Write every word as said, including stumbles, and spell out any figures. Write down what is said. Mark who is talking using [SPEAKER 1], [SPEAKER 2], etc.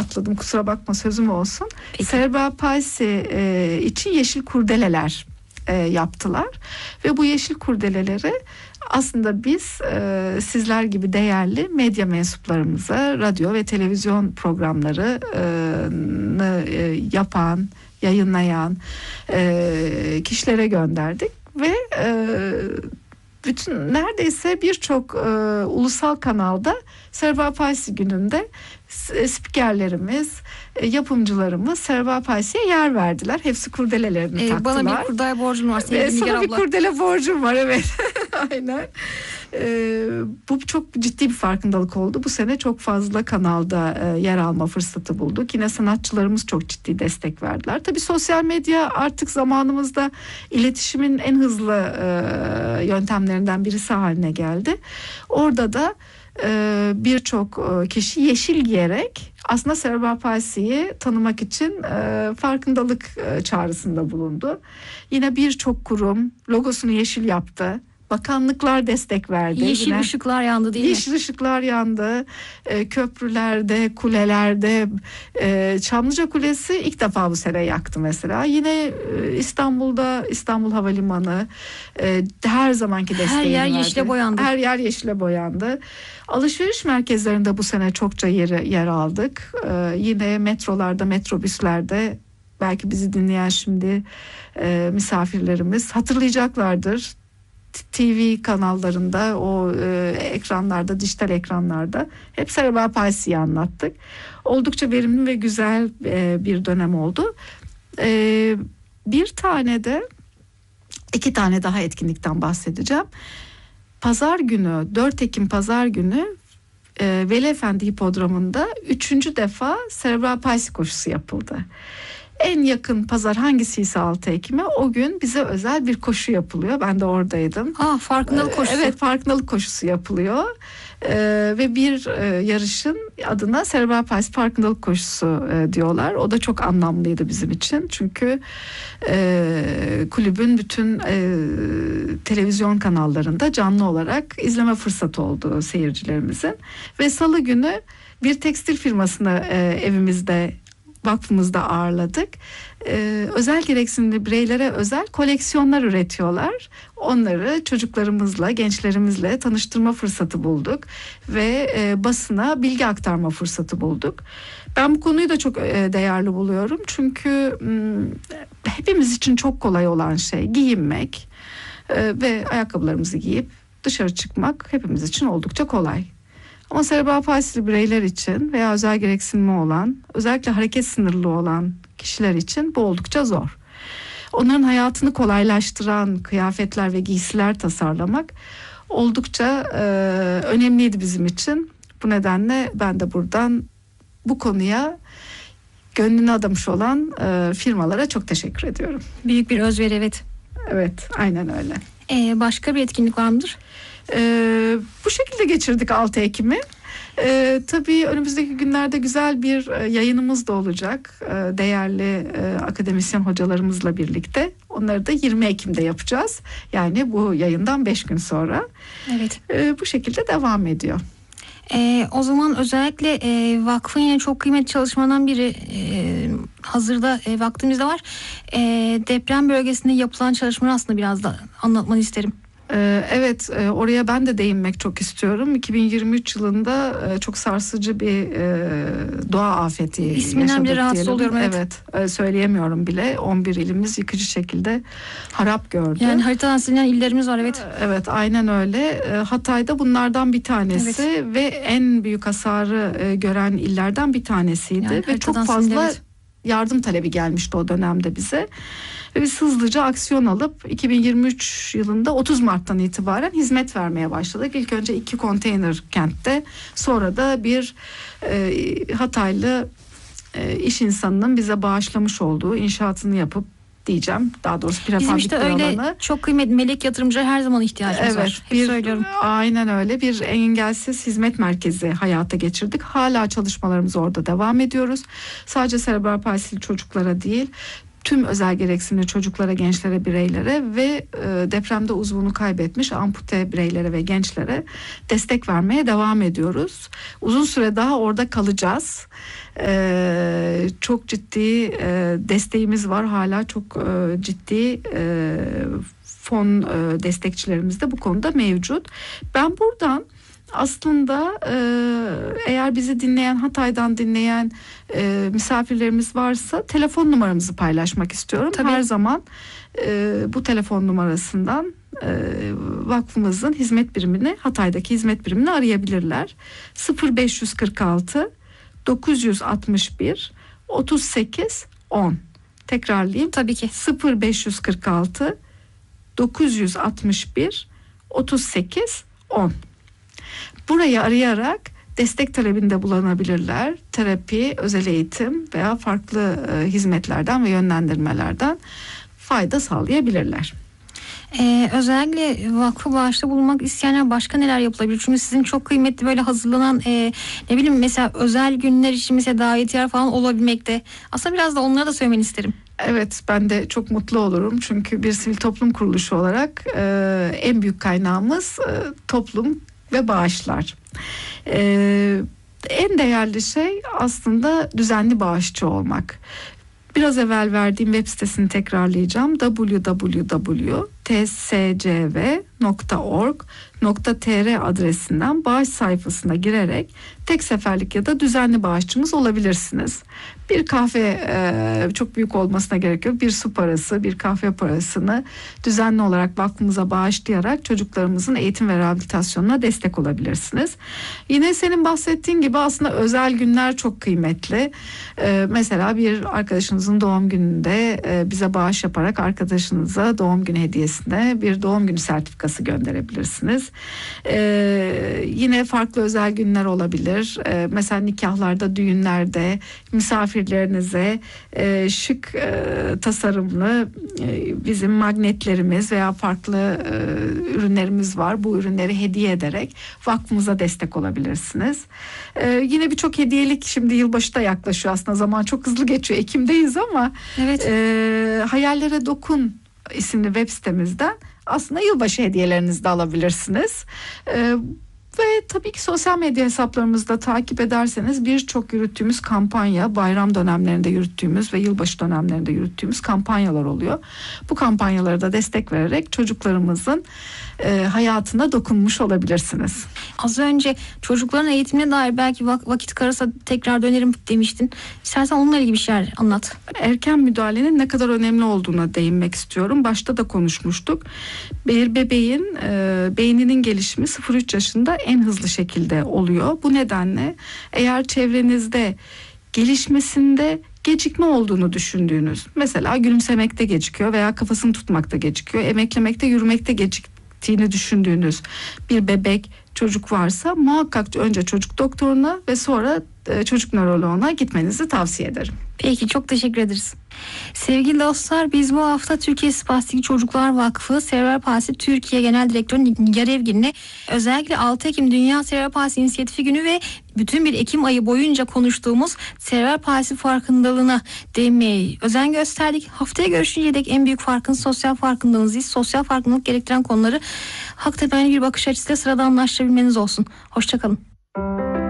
[SPEAKER 1] atladım, kusura bakma, sözüm olsun.
[SPEAKER 2] Peki.
[SPEAKER 1] Serebral palsi e, için yeşil kurdeleler e, yaptılar ve bu yeşil kurdeleleri aslında biz e, sizler gibi değerli medya mensuplarımıza, radyo ve televizyon programlarını e, yapan, yayınlayan e, kişilere gönderdik ve e, bütün neredeyse birçok e, ulusal kanalda Serebral palsi gününde spikerlerimiz, e, yapımcılarımız Serebral palsiye yer verdiler. Hepsi kurdelelerini
[SPEAKER 2] ee,
[SPEAKER 1] taktılar.
[SPEAKER 2] Bana bir kurdele borcum var.
[SPEAKER 1] Ee, sana bir
[SPEAKER 2] abla.
[SPEAKER 1] kurdele borcum var, evet. Aynen. Ee, bu çok ciddi bir farkındalık oldu. Bu sene çok fazla kanalda e, yer alma fırsatı bulduk. Yine sanatçılarımız çok ciddi destek verdiler. Tabii sosyal medya artık zamanımızda iletişimin en hızlı e, yöntemlerinden birisi haline geldi. Orada da e, birçok e, kişi yeşil giyerek aslında serebral palsiyi tanımak için e, farkındalık e, çağrısında bulundu. Yine birçok kurum logosunu yeşil yaptı. Bakanlıklar destek verdi.
[SPEAKER 2] Yeşil
[SPEAKER 1] Yine
[SPEAKER 2] ışıklar yandı değil
[SPEAKER 1] yeşil
[SPEAKER 2] mi?
[SPEAKER 1] Yeşil ışıklar yandı. E, köprülerde, kulelerde. E, Çamlıca Kulesi ilk defa bu sene yaktı mesela. Yine e, İstanbul'da İstanbul Havalimanı e, her zamanki desteğini
[SPEAKER 2] Her yer
[SPEAKER 1] verdi.
[SPEAKER 2] yeşile boyandı.
[SPEAKER 1] Her yer yeşile boyandı. Alışveriş merkezlerinde bu sene çokça yer, yer aldık. E, yine metrolarda, metrobüslerde, belki bizi dinleyen şimdi e, misafirlerimiz hatırlayacaklardır. T V kanallarında, o e, ekranlarda, dijital ekranlarda hep serebral palsiyi anlattık. Oldukça verimli ve güzel e, bir dönem oldu. E, bir tane de iki tane daha etkinlikten bahsedeceğim. Pazar günü, dört Ekim Pazar günü e, Veli Efendi Hipodromu'nda üçüncü defa serebral palsi koşusu yapıldı. En yakın pazar hangisiyse altı Ekim'e o gün bize özel bir koşu yapılıyor. Ben de oradaydım.
[SPEAKER 2] Ah, farkındalık koşusu.
[SPEAKER 1] Evet, farkındalık koşusu yapılıyor. Ee, ve bir e, yarışın adına serebral palsi farkındalık koşusu e, diyorlar. O da çok anlamlıydı bizim için. Çünkü e, kulübün bütün e, televizyon kanallarında canlı olarak izleme fırsatı oldu seyircilerimizin. Ve salı günü bir tekstil firmasını e, evimizde, vakfımızda ağırladık. Ee, özel gereksinimli bireylere özel koleksiyonlar üretiyorlar. Onları çocuklarımızla, gençlerimizle tanıştırma fırsatı bulduk ve e, basına bilgi aktarma fırsatı bulduk. Ben bu konuyu da çok e, değerli buluyorum. Çünkü m, hepimiz için çok kolay olan şey giyinmek e, ve ayakkabılarımızı giyip dışarı çıkmak hepimiz için oldukça kolay. Ama serebral palsili bireyler için veya özel gereksinimi olan, özellikle hareket sınırlı olan kişiler için bu oldukça zor. Onların hayatını kolaylaştıran kıyafetler ve giysiler tasarlamak oldukça e, önemliydi bizim için. Bu nedenle ben de buradan bu konuya gönlünü adamış olan e, firmalara çok teşekkür ediyorum.
[SPEAKER 2] Büyük bir özveri, evet.
[SPEAKER 1] Evet, aynen öyle.
[SPEAKER 2] Ee, başka bir etkinlik var mıdır?
[SPEAKER 1] Ee, bu şekilde geçirdik altı Ekim'i. Ee, tabii önümüzdeki günlerde güzel bir e, yayınımız da olacak. Ee, değerli e, akademisyen hocalarımızla birlikte. Onları da yirmi Ekim'de yapacağız. Yani bu yayından beş gün sonra.
[SPEAKER 2] Evet.
[SPEAKER 1] Ee, bu şekilde devam ediyor.
[SPEAKER 2] Ee, o zaman özellikle e, vakfın yine çok kıymetli çalışmalarından biri e, hazırda e, vaktimizde var. E, deprem bölgesinde yapılan çalışmaları aslında biraz da anlatmanı isterim.
[SPEAKER 1] Evet, oraya ben de değinmek çok istiyorum. iki bin yirmi üç yılında çok sarsıcı bir doğa afeti
[SPEAKER 2] İsminden
[SPEAKER 1] yaşadık
[SPEAKER 2] bile rahatsız
[SPEAKER 1] diyelim.
[SPEAKER 2] oluyorum. Evet.
[SPEAKER 1] Evet, söyleyemiyorum bile. on bir ilimiz yıkıcı şekilde harap gördü.
[SPEAKER 2] Yani haritadan silinen illerimiz var, evet.
[SPEAKER 1] Evet, aynen öyle. Hatay'da bunlardan bir tanesi, evet. Ve en büyük hasarı gören illerden bir tanesiydi. Yani ve çok fazla silindi, evet. Yardım talebi gelmişti o dönemde bize. Ve biz hızlıca aksiyon alıp iki bin yirmi üç yılında otuz Mart'tan itibaren hizmet vermeye başladık. İlk önce iki konteyner kentte, sonra da bir e, Hataylı e, iş insanının bize bağışlamış olduğu inşaatını yapıp diyeceğim. Daha doğrusu prefabrik
[SPEAKER 2] Bizim işte öyle
[SPEAKER 1] alanı.
[SPEAKER 2] Çok kıymetli melek yatırımcıya her zaman ihtiyacımız
[SPEAKER 1] evet,
[SPEAKER 2] var. Hep
[SPEAKER 1] bir,
[SPEAKER 2] söylüyorum.
[SPEAKER 1] Aynen öyle. Bir engelsiz hizmet merkezi hayata geçirdik. Hala çalışmalarımız orada devam ediyoruz. Sadece serebral palsili çocuklara değil, tüm özel gereksinimli çocuklara, gençlere, bireylere ve e, depremde uzvunu kaybetmiş ampute bireylere ve gençlere destek vermeye devam ediyoruz. Uzun süre daha orada kalacağız. E, çok ciddi e, desteğimiz var. Hala çok e, ciddi e, fon e, destekçilerimiz de bu konuda mevcut. Ben buradan aslında e, eğer bizi dinleyen, Hatay'dan dinleyen e, misafirlerimiz varsa telefon numaramızı paylaşmak istiyorum.
[SPEAKER 2] Tabii.
[SPEAKER 1] Her zaman e, bu telefon numarasından e, vakfımızın hizmet birimini, Hatay'daki hizmet birimini arayabilirler. sıfır beş kırk altı dokuz altı bir otuz sekiz on. Tekrarlayayım.
[SPEAKER 2] Tabii ki.
[SPEAKER 1] sıfır beş kırk altı dokuz altı bir otuz sekiz on. Burayı arayarak destek talebinde bulunabilirler. Terapi, özel eğitim veya farklı e, hizmetlerden ve yönlendirmelerden fayda sağlayabilirler.
[SPEAKER 2] Ee, özellikle vakfı bağışta bulunmak isteyenler başka neler yapılabilir? Çünkü sizin çok kıymetli böyle hazırlanan e, ne bileyim mesela özel günler için mesela davetiyeler falan olabilmekte. Aslında biraz da onlara da söylemeni isterim.
[SPEAKER 1] Evet, ben de çok mutlu olurum çünkü bir sivil toplum kuruluşu olarak e, en büyük kaynağımız e, toplum ve bağışlar. E, en değerli şey aslında düzenli bağışçı olmak. Biraz evvel verdiğim web sitesini tekrarlayacağım. double-u double-u double-u nokta t s c v nokta org nokta t r adresinden bağış sayfasına girerek tek seferlik ya da düzenli bağışçımız olabilirsiniz. Bir kahve e, çok büyük olmasına gerek yok. Bir su parası, bir kahve parasını düzenli olarak vakfımıza bağışlayarak çocuklarımızın eğitim ve rehabilitasyonuna destek olabilirsiniz. Yine senin bahsettiğin gibi aslında özel günler çok kıymetli. E, mesela bir arkadaşınızın doğum gününde e, bize bağış yaparak arkadaşınıza doğum günü hediyesine bir doğum günü sertifikası gönderebilirsiniz. Ee, yine farklı özel günler olabilir. Ee, mesela nikahlarda, düğünlerde misafirlerinize e, şık e, tasarımlı e, bizim magnetlerimiz veya farklı e, ürünlerimiz var. Bu ürünleri hediye ederek vakfımıza destek olabilirsiniz. Ee, yine birçok hediyelik, şimdi yılbaşı da yaklaşıyor aslında, zaman çok hızlı geçiyor. Ekim'deyiz ama
[SPEAKER 2] Evet.
[SPEAKER 1] e, Hayallere Dokun isimli web sitemizden aslında yılbaşı hediyelerinizi de alabilirsiniz. Ee, ve tabii ki sosyal medya hesaplarımızda takip ederseniz birçok yürüttüğümüz kampanya, bayram dönemlerinde yürüttüğümüz ve yılbaşı dönemlerinde yürüttüğümüz kampanyalar oluyor. Bu kampanyalara da destek vererek çocuklarımızın e, hayatına dokunmuş olabilirsiniz.
[SPEAKER 2] Az önce çocukların eğitimine dair belki vak- vakit kalırsa tekrar dönerim demiştin. İstersen onunla ilgili bir şeyler anlat.
[SPEAKER 1] Erken müdahalenin ne kadar önemli olduğuna değinmek istiyorum. Başta da konuşmuştuk. Bir bebeğin e, beyninin gelişimi sıfır üç yaşında en hızlı şekilde oluyor. Bu nedenle eğer çevrenizde gelişmesinde gecikme olduğunu düşündüğünüz, mesela gülümsemekte gecikiyor veya kafasını tutmakta gecikiyor, emeklemekte, yürümekte geciktiğini düşündüğünüz bir bebek, çocuk varsa muhakkak önce çocuk doktoruna ve sonra çocuk nöroloğuna gitmenizi tavsiye ederim.
[SPEAKER 2] Peki, çok teşekkür ederiz. Sevgili dostlar, biz bu hafta Türkiye Spastik Çocuklar Vakfı Serebral Palsi Türkiye Genel Direktörü Nigar Evgin'le özellikle altı Ekim Dünya Serebral Palsi İnisiyatifi Günü ve bütün bir Ekim ayı boyunca konuştuğumuz serebral palsi farkındalığına değinmeye özen gösterdik. Haftaya görüşünceye dek en büyük farkın sosyal farkındalığınız, sosyal farkındalık gerektiren konuları hak temelli bir bakış açısıyla sıradanlaştırabilmeniz olsun. Hoşçakalın.